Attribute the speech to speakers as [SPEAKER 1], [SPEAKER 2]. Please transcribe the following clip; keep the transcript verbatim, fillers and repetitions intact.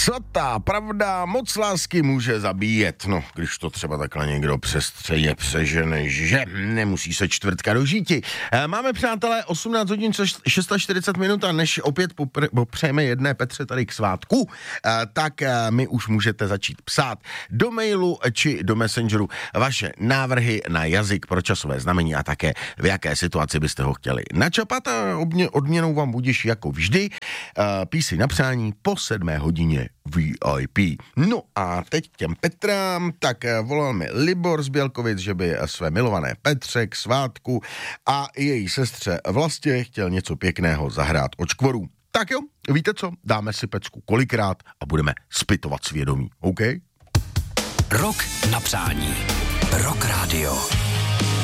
[SPEAKER 1] Co ta pravda moc lásky může zabíjet? No, když to třeba takhle někdo přestřeje, přežene, že nemusí se čtvrtka dožíti. Máme, přátelé, osmnáct hodin čtyřicet šest minut a než opět popřejeme jedné Petře tady k svátku, tak mi už můžete začít psát do mailu či do messengeru vaše návrhy na jazyk pro časové znamení a také v jaké situaci byste ho chtěli načapat a odměnou vám budiš jako vždy písi na přání po sedmé hodině V I P. No a teď k těm Petrám, tak volal mi Libor z Bělkovic, že by své milované Petře k svátku a její sestře Vlastě chtěl něco pěkného zahrát od škvorů. Tak jo, víte co, dáme si pecku kolikrát a budeme zpytovat svědomí, OK?
[SPEAKER 2] Rok na přání. Rock Radio.